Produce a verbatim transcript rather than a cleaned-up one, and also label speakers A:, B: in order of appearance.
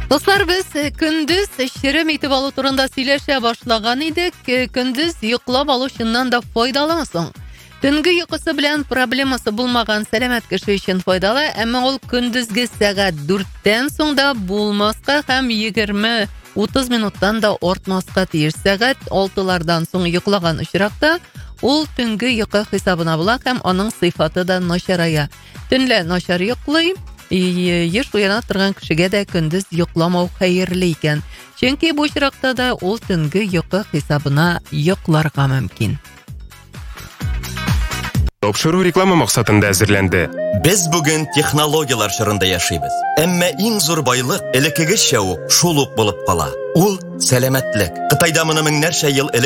A: Dostlar, biz gündüz şirin итеп алу турында сөйләшә башлаган идек. Gündüz йоклап алу чыннан да файдалымы соң? Төнге йокысы белән проблемасы булмаган сәламәт кеше өчен файдалы, әмма ул көндезге сәгать дүрттән соң да булмаска һәм егерме утыз минуттан да артмаска тиеш. Сәгать алтылардан соң йоклаган очракта ул төнге йокы хисабына була һәм аның сыйфаты да начарая. Төнлә начар йоклый, еш уяна торган кешегә дә көндез йокламау хәерле икән. Чөнки бу очракта да ул төнге йокы хисабына йокларга мөмкин.
B: Топшыру реклама максатында әзерләнде.
C: Без бүген технологиялар чорында яшибез. Әмма иң зур байлык элеккегечә үк шул ук булып кала. Ул сәламәтлек. Кытайда моны меңнәрчә ел элек